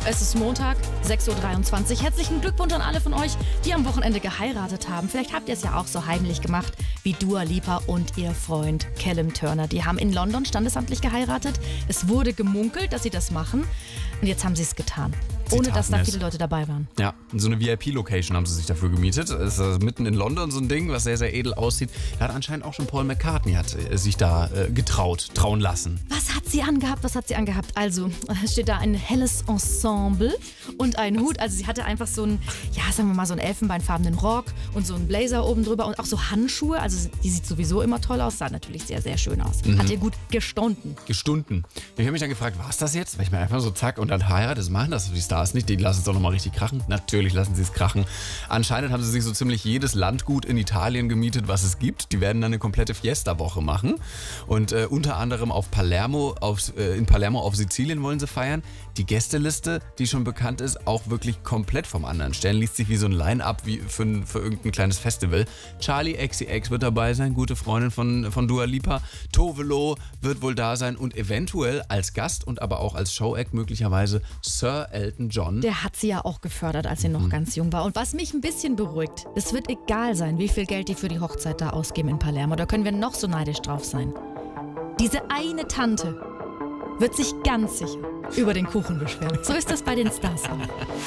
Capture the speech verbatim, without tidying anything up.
Es ist Montag, sechs Uhr dreiundzwanzig. Herzlichen Glückwunsch an alle von euch, die am Wochenende geheiratet haben. Vielleicht habt ihr es ja auch so heimlich gemacht wie Dua Lipa und ihr Freund Callum Turner. Die haben in London standesamtlich geheiratet. Es wurde gemunkelt, dass sie das machen. Und jetzt haben sie es getan. Ohne dass da viele Leute dabei waren. Ja, so eine V I P-Location haben sie sich dafür gemietet. Das ist mitten in London so ein Ding, was sehr, sehr edel aussieht. Da hat anscheinend auch schon Paul McCartney hat sich da äh, getraut, trauen lassen. Was hat sie angehabt? Was hat sie angehabt? Also, es steht da ein helles Ensemble und ein Hut. Also sie hatte einfach so einen, ja, sagen wir mal, so einen elfenbeinfarbenen Rock und so einen Blazer oben drüber und auch so Handschuhe. Also die sieht sowieso immer toll aus, sah natürlich sehr, sehr schön aus. Mhm. Hat ihr gut gestunden. Gestunden. Ich habe mich dann gefragt, war es das jetzt? Weil ich mir einfach so zack und dann heiratet, das machen das die Stars nicht, die lassen es doch nochmal richtig krachen. Natürlich lassen sie es krachen. Anscheinend haben sie sich so ziemlich jedes Landgut in Italien gemietet, was es gibt. Die werden dann eine komplette Fiesta-Woche machen. Und äh, unter anderem auf Palermo, auf, äh, in Palermo auf Sizilien wollen sie feiern. Die Gästeliste, die schon bekannt ist, auch wirklich komplett vom anderen Stern. Liest sich wie so ein Line-Up wie für, für irgendein kleines Festival. Charlie X C X wird dabei sein, gute Freundin von, von Dua Lipa. Tovelo wird wohl da sein und eventuell als Gast und aber auch als Show-Act möglicherweise Sir Elton John. Der hat sie ja auch gefördert, als sie noch mhm. ganz jung war. Und was mich ein bisschen beruhigt, es wird egal sein, wie viel Geld die für die Hochzeit da ausgeben in Palermo. Da können wir noch so neidisch drauf sein. Diese eine Tante wird sich ganz sicher über den Kuchen beschweren. So ist das bei den Stars auch.